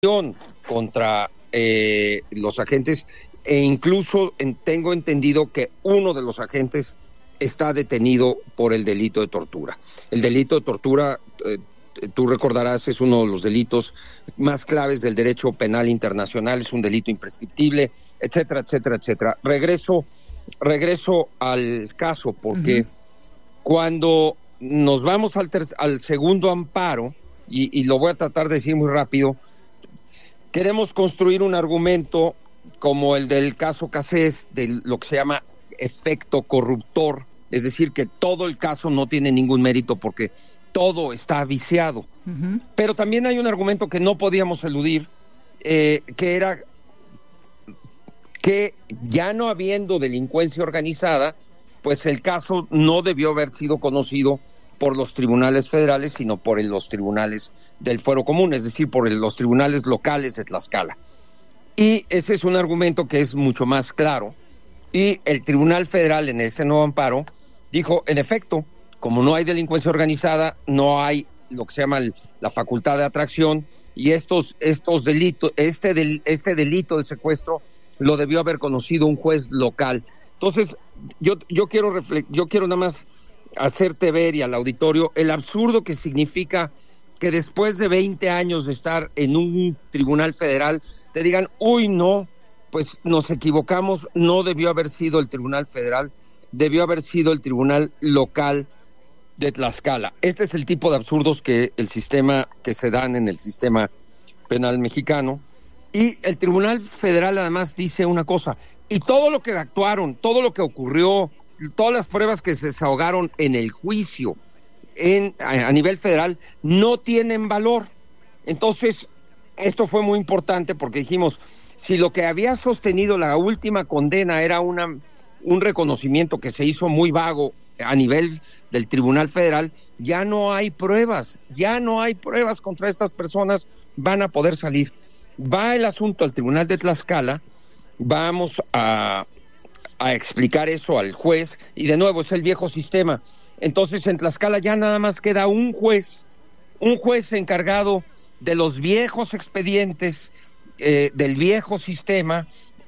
contra los agentes, e incluso tengo entendido que uno de los agentes está detenido por el delito de tortura. El delito de tortura, tú recordarás, es uno de los delitos más claves del derecho penal internacional, es un delito imprescriptible, etcétera, etcétera, etcétera. Regreso al caso, porque cuando nos vamos al segundo amparo, y lo voy a tratar de decir muy rápido, queremos construir un argumento como el del caso Cassés, de lo que se llama efecto corruptor, es decir, que todo el caso no tiene ningún mérito porque todo está viciado. Pero también hay un argumento que no podíamos eludir, que era que ya no habiendo delincuencia organizada, pues el caso no debió haber sido conocido por los tribunales federales, sino por los tribunales del Fuero Común, es decir, por los tribunales locales de Tlaxcala. Y ese es un argumento que es mucho más claro. Y el Tribunal Federal, en ese nuevo amparo, dijo, en efecto, como no hay delincuencia organizada, no hay lo que se llama la facultad de atracción, y estos delitos, este delito de secuestro lo debió haber conocido un juez local. Entonces, yo quiero nada más hacerte ver y al auditorio el absurdo que significa que después de 20 años de estar en un tribunal federal te digan, uy, no, pues nos equivocamos, no debió haber sido el tribunal federal, debió haber sido el tribunal local de Tlaxcala. Este es el tipo de absurdos que se dan en el sistema penal mexicano. Y el Tribunal Federal además dice una cosa, y todo lo que actuaron, todo lo que ocurrió, todas las pruebas que se desahogaron en el juicio a nivel federal no tienen valor. Entonces, esto fue muy importante porque dijimos, si lo que había sostenido la última condena era un reconocimiento que se hizo muy vago a nivel del Tribunal Federal, ya no hay pruebas contra estas personas, van a poder salir. Va el asunto al Tribunal de Tlaxcala, vamos a explicar eso al juez, y de nuevo es el viejo sistema. Entonces en Tlaxcala ya nada más queda un juez encargado de los viejos expedientes del viejo sistema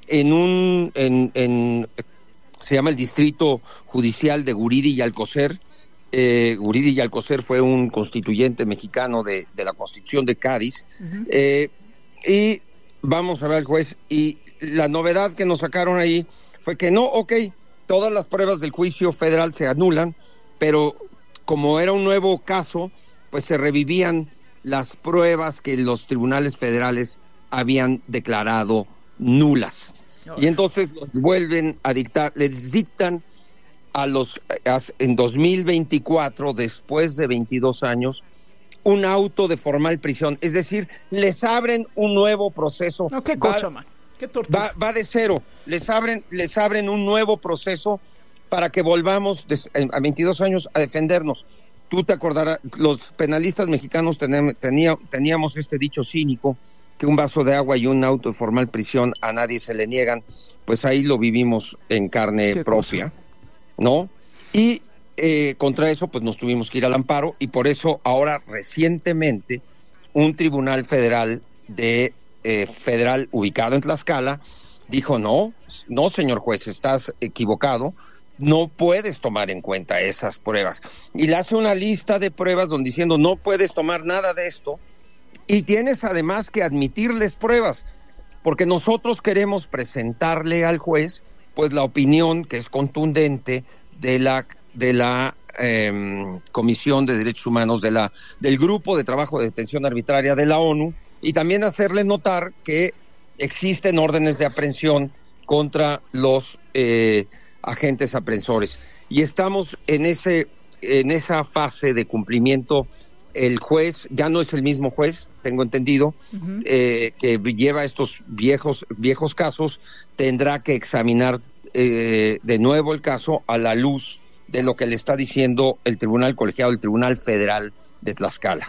se llama el Distrito Judicial de Guridi y Alcocer. Guridi y Alcocer fue un constituyente mexicano de la Constitución de Cádiz. Y vamos a ver al juez, y la novedad que nos sacaron ahí fue que todas las pruebas del juicio federal se anulan, pero como era un nuevo caso, pues se revivían las pruebas que los tribunales federales habían declarado nulas. Y entonces los vuelven a dictar, les dictan en 2024, después de 22 años, un auto de formal prisión, es decir, les abren un nuevo proceso. No, qué cosa, man. Qué tortura. Va de cero. Les abren un nuevo proceso para que volvamos a 22 años a defendernos. Tú te acordarás, los penalistas mexicanos teníamos este dicho cínico, que un vaso de agua y un auto de formal prisión a nadie se le niegan. Pues ahí lo vivimos en carne propia, ¿no? Y contra eso pues nos tuvimos que ir al amparo, y por eso ahora recientemente un tribunal federal federal ubicado en Tlaxcala dijo, no señor juez, estás equivocado, no puedes tomar en cuenta esas pruebas, y le hace una lista de pruebas donde diciendo no puedes tomar nada de esto, y tienes además que admitirles pruebas, porque nosotros queremos presentarle al juez pues la opinión que es contundente de la Comisión de Derechos Humanos del Grupo de Trabajo de Detención Arbitraria de la ONU, y también hacerle notar que existen órdenes de aprehensión contra los agentes aprensores. Y estamos en esa fase de cumplimiento. El juez ya no es el mismo juez, tengo entendido, que lleva estos viejos casos, tendrá que examinar de nuevo el caso a la luz de lo que le está diciendo el Tribunal Colegiado, el Tribunal Federal de Tlaxcala.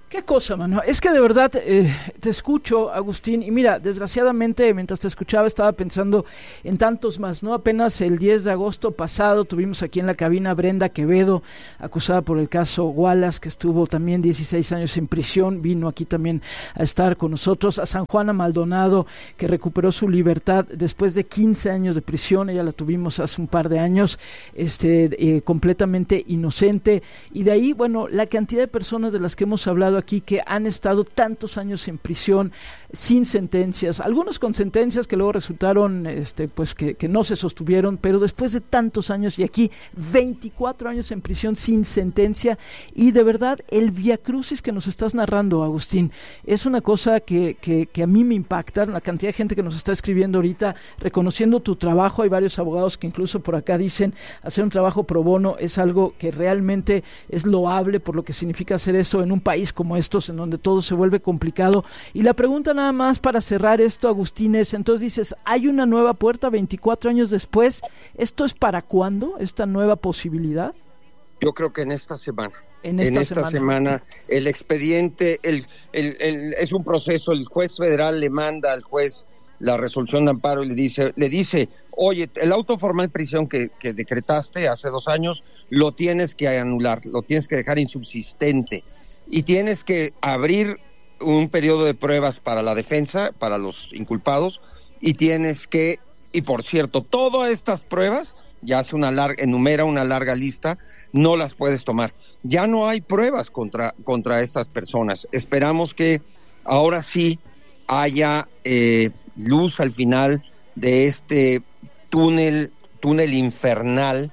Qué cosa, mano. Es que de verdad te escucho, Agustín, y mira, desgraciadamente, mientras te escuchaba estaba pensando en tantos más, ¿no? Apenas el 10 de agosto pasado tuvimos aquí en la cabina a Brenda Quevedo, acusada por el caso Wallace, que estuvo también 16 años en prisión, vino aquí también a estar con nosotros, a San Juana Maldonado, que recuperó su libertad después de 15 años de prisión, ella la tuvimos hace un par de años, completamente inocente, y de ahí, bueno, la cantidad de personas de las que hemos hablado aquí que han estado tantos años en prisión sin sentencias, algunos con sentencias que luego resultaron pues que no se sostuvieron, pero después de tantos años, y aquí 24 años en prisión sin sentencia, y de verdad el viacrucis que nos estás narrando, Agustín, es una cosa que a mí me impacta, la cantidad de gente que nos está escribiendo ahorita reconociendo tu trabajo. Hay varios abogados que incluso por acá dicen hacer un trabajo pro bono es algo que realmente es loable por lo que significa hacer eso en un país como estos, en donde todo se vuelve complicado. Y la pregunta nada más para cerrar esto, Agustín, es, entonces dices, hay una nueva puerta 24 años después, ¿esto es para cuándo, esta nueva posibilidad? Yo creo que en esta semana. En esta semana el expediente, es un proceso, el juez federal le manda al juez la resolución de amparo y le dice, oye, el auto formal de prisión que decretaste hace 2 años, lo tienes que anular, lo tienes que dejar insubsistente. Y tienes que abrir un periodo de pruebas para la defensa, para los inculpados, y por cierto, todas estas pruebas, ya enumera una larga lista, no las puedes tomar. Ya no hay pruebas contra estas personas. Esperamos que ahora sí haya luz al final de este túnel infernal,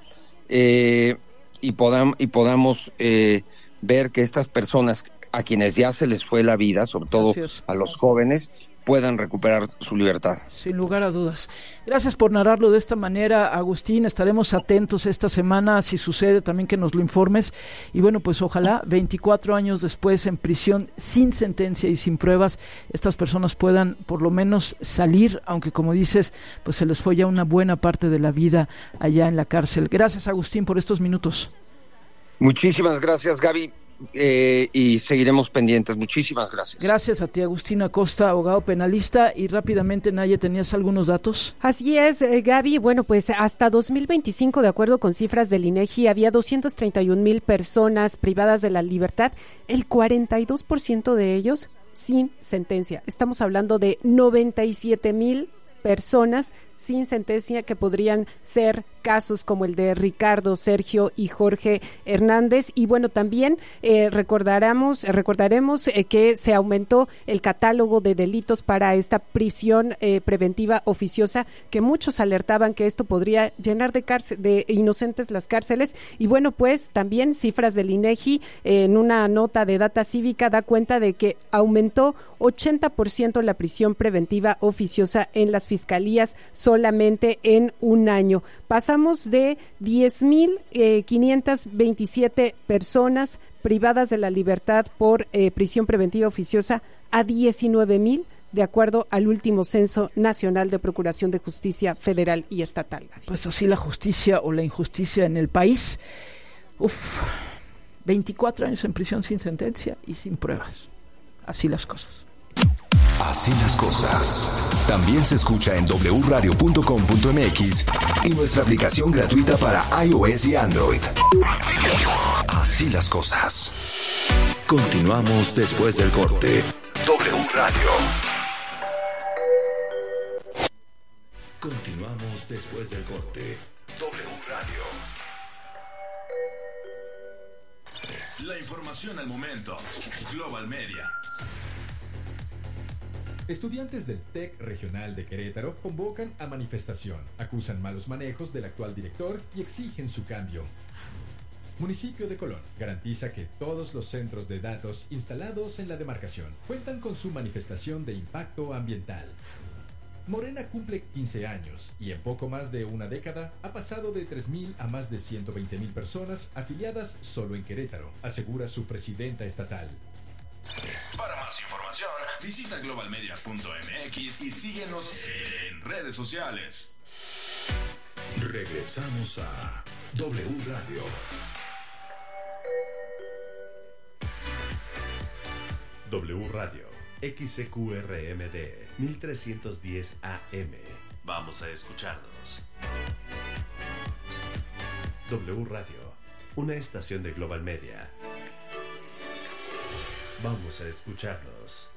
y podamos ver que estas personas a quienes ya se les fue la vida, sobre todo a los jóvenes, puedan recuperar su libertad. Sin lugar a dudas. Gracias por narrarlo de esta manera, Agustín. Estaremos atentos esta semana, si sucede, también que nos lo informes. Y bueno, pues ojalá 24 años después, en prisión, sin sentencia y sin pruebas, estas personas puedan por lo menos salir, aunque como dices, pues se les fue ya una buena parte de la vida allá en la cárcel. Gracias, Agustín, por estos minutos. Muchísimas gracias, Gaby. Y seguiremos pendientes. Muchísimas gracias. Gracias a ti, Agustín Acosta, abogado penalista. Y rápidamente, Naye, ¿tenías algunos datos? Así es, Gaby. Bueno, pues hasta 2025, de acuerdo con cifras del INEGI, había 231,000 personas privadas de la libertad, el 42% de ellos sin sentencia. Estamos hablando de 97,000 personas sin sentencia, que podrían ser casos como el de Ricardo, Sergio y Jorge Hernández. Y bueno, también recordaremos que se aumentó el catálogo de delitos para esta prisión preventiva oficiosa, que muchos alertaban que esto podría llenar de inocentes las cárceles. Y bueno, pues también cifras del INEGI, en una nota de Data Cívica, da cuenta de que aumentó 80% la prisión preventiva oficiosa en las fiscalías solamente en un año. Pasamos de 10,527 personas privadas de la libertad por prisión preventiva oficiosa a 19,000, de acuerdo al último Censo Nacional de Procuración de Justicia Federal y Estatal. Pues así la justicia o la injusticia en el país. 24 años en prisión sin sentencia y sin pruebas. Así las cosas. Así las cosas. También se escucha en wradio.com.mx y nuestra aplicación gratuita para iOS y Android. Así las cosas. Continuamos después del corte. W Radio. Continuamos después del corte. W Radio. La información al momento. Global Media. Estudiantes del TEC Regional de Querétaro convocan a manifestación, acusan malos manejos del actual director y exigen su cambio. Municipio de Colón garantiza que todos los centros de datos instalados en la demarcación cuentan con su manifestación de impacto ambiental. Morena cumple 15 años y en poco más de una década ha pasado de 3,000 a más de 120,000 personas afiliadas solo en Querétaro, asegura su presidenta estatal. Para más información, visita globalmedia.mx y síguenos en redes sociales. Regresamos a W Radio. W Radio, XCQRMD, 1310 AM. Vamos a escucharnos. W Radio, una estación de Global Media. Vamos a escucharnos.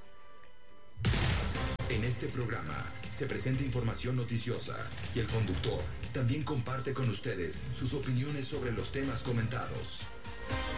En este programa se presenta información noticiosa y el conductor también comparte con ustedes sus opiniones sobre los temas comentados.